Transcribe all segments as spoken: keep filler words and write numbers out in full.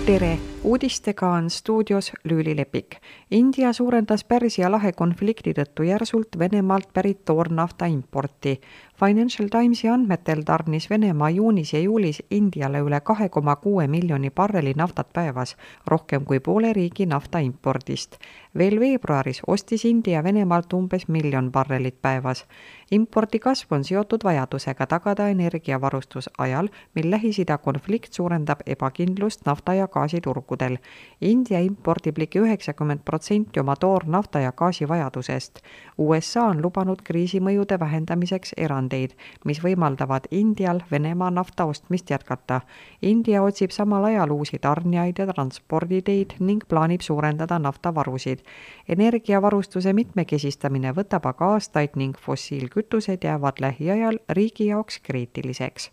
tere! Uudistega on stuudios Lüüli Lepik. India suurendas Pärsia lahe konflikti tõttu järsult Venemaalt pärit toornafta importi. Financial Timesi andmetel tarnis Venemaa juunis ja juulis Indiale üle kahe koma kuue miljoni barreli naftat päevas, rohkem kui poole riigi nafta impordist. Veel veebruaris ostis India Venemaalt umbes miljon barrelit päevas. Impordi kasv on seotud vajadusega tagada energiavarustus ajal, mil Lähis-Ida konflikt suurendab ebakindlust nafta ja gaasiturgudel. India impordib ligi üheksakümmend protsenti oma toornafta ja gaasi vajadusest. U S A on lubanud kriisimõjude vähendamiseks erandeid, mis võimaldavad Indial Venemaa nafta ostmist jätkata. India otsib samal ajal uusi tarnijaid ja transporditeid ning plaanib suurendada naftavarusid. Energiavarustuse mitmekesistamine võtab aga aastaid ning fossiilkütused jäävad lähiajal riigi jaoks kriitiliseks.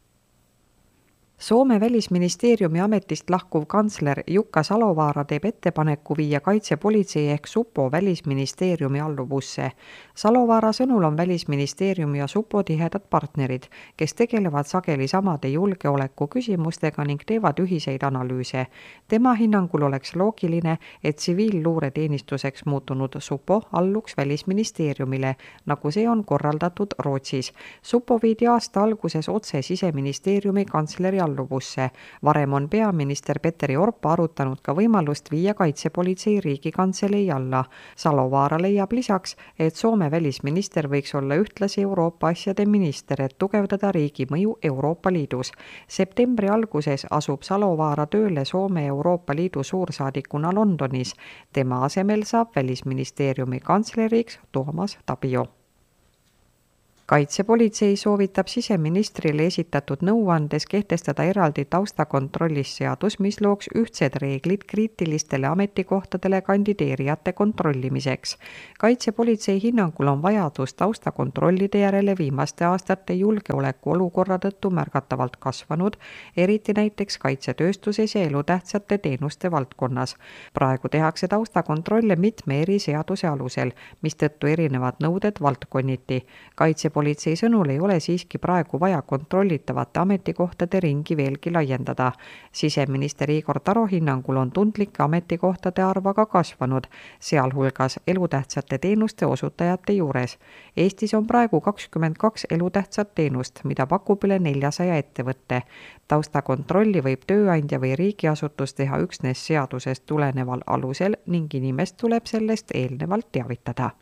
Soome välisministeeriumi ametist lahkuv kantsler Jukka Salovaara teeb ettepaneku viia kaitsepolitsei ehk Supo välisministeeriumi alluvusse. Salovaara sõnul on välisministeerium ja Supo tihedad partnerid, kes tegelevad sageli samade julgeoleku küsimustega ning teevad ühiseid analüüse. Tema hinnangul oleks loogiline, et tsiviilluureteenistuseks muutunud Supo alluks välisministeeriumile, nagu see on korraldatud Rootsis. Supo viidi aasta alguses otse siseministeeriumi kantsleri alluvusse. Varem on peaminister Petteri Orpo arutanud ka võimalust viia kaitsepolitsei riigikantselei alla. Salovaara leiab lisaks, et Soome välisminister võiks olla ühtlasi Euroopa asjade minister, et tugevdada riigi mõju Euroopa Liidus. Septembri alguses asub Salovaara tööle Soome Euroopa Liidu suursaadikuna Londonis. Tema asemel saab välisministeeriumi kantsleriks Toomas Tabio. Kaitsepolitsei soovitab siseministrile esitatud nõuandes kehtestada eraldi taustakontrollisseadus, mis looks ühtsed reeglid kriitilistele ametikohtadele kandideerijate kontrollimiseks. Kaitsepolitsei hinnangul on vajadus taustakontrollide järele viimaste aastate julgeoleku olukorra tõttu märgatavalt kasvanud, eriti näiteks kaitsetööstuses ja elutähtsate teenuste valdkonnas. Praegu tehakse taustakontrolle mitme eri seaduse alusel, mistõttu erinevad nõuded valdkonniti. Kaitsepolitsei Politsei sõnul ei ole siiski praegu vaja kontrollitavate ametikohtade ringi veelgi laiendada. Siseminister Igor Taro hinnangul on tundlike ametikohtade arv aga kasvanud, sealhulgas elutähtsate teenuste osutajate juures. Eestis on praegu kakskümmend kaks elutähtsat teenust, mida pakub üle neljasaja ettevõtte. Taustakontrolli võib tööandja või riigiasutus teha üksnes seadusest tuleneval alusel ning inimest tuleb sellest eelnevalt teavitada.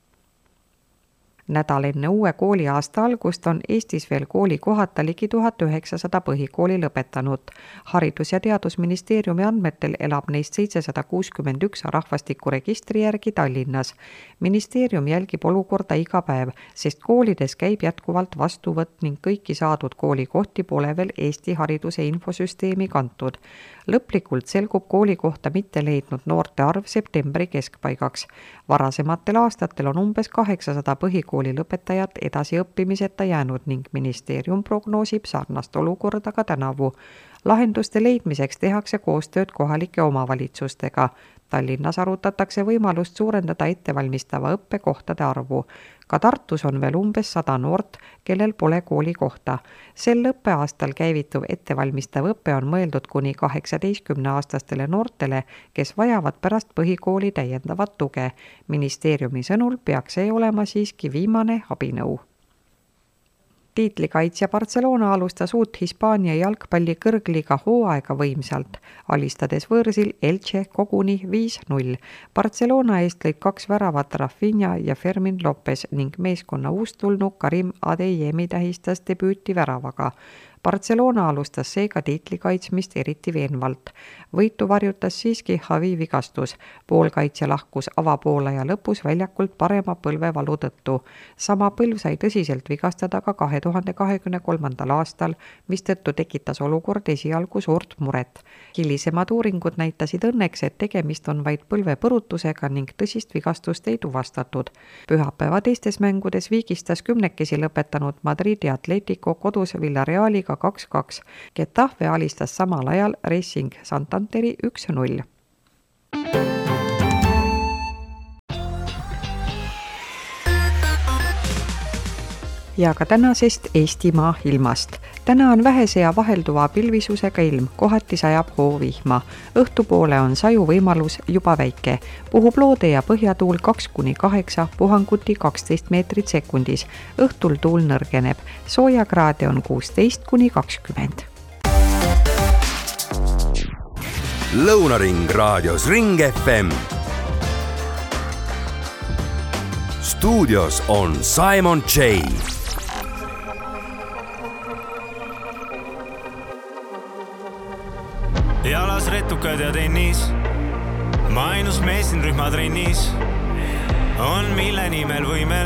Nädal enne uue kooliaasta algust on Eestis veel kooli kohata ligi tuhat üheksasada põhikooli lõpetanut. Haridus- ja Teadusministeeriumi andmetel elab neist seitsesada kuuskümmend üks rahvastikuregistri järgi Tallinnas. Ministeerium jälgib olukorda iga päev, sest koolides käib jätkuvalt vastuvõtt ning kõiki saadud koolikohti pole veel Eesti hariduse infosüsteemi kantud. Lõplikult selgub kooli kohta mitte leidnud noorte arv septembri keskpaigaks. Varasematel aastatel on umbes kaheksasada põhikooli lõpetajat edasiõppimiseta jäänud ning ministeerium prognoosib sarnast olukorda ka tänavu. Lahenduste leidmiseks tehakse koostööd kohalike omavalitsustega. Tallinnas arutatakse võimalust suurendada ettevalmistava õppekohtade arvu. Ka Tartus on veel umbes sada noort, kellel pole kooli kohta. Sel õppeaastal käivituv ettevalmistav õpe on mõeldud kuni kaheksateistkümneaastastele noortele, kes vajavad pärast põhikooli täiendavat tuge. Ministeeriumi sõnul peaks see olema siiski viimane abinõu. Tiitlikaitsja Barcelona alustas uut Hispaania jalgpalli kõrgliiga hooaega võimsalt, alistades võõrsil Elche koguni viis null. Barcelona eest lõid kaks väravat Rafinha ja Fermin Lopez ning meeskonna uustulnu Karim Adeyemi tähistas debüüti väravaga. Barcelona alustas seega tiitli kaitsmist eriti veenvalt. Võitu varjutas siiski Javi vigastus. Poolkaitse lahkus avapoolaja lõpus väljakult parema põlvevalu tõttu. Sama põlv sai tõsiselt vigastada ka kahe tuhande kahekümne kolmandal aastal, mis tõttu tekitas olukord esialgu suurt muret. Hilisemad uuringud näitasid õnneks, et tegemist on vaid põlvepõrutusega ning tõsist vigastust ei tuvastatud. Pühapäeva teistes mängudes viigistas kümnekesi lõpetanud Madridi Atletico kodus Villarealiga kaks kaks. Getafe alistas samal ajal Racing Santanderi üks null. ja ka tänasest Eestimaa ilmast. Täna on vähese ja vahelduva pilvisusega ilm, kohati sajab hoovihma. Õhtupoole on saju võimalus juba väike. Puhub loode ja põhjatuul kaks kuni kaheksa, puhanguti kaksteist meetrit sekundis. Õhtul tuul nõrgeneb. Soojakraade on kuusteist kuni kakskümmend. Lõunaring raadios Ring F M. Stuudios on Simon J. Jalas retukad ja tennis, ma ainus mees siin rühmatrennis on, mille nimel võime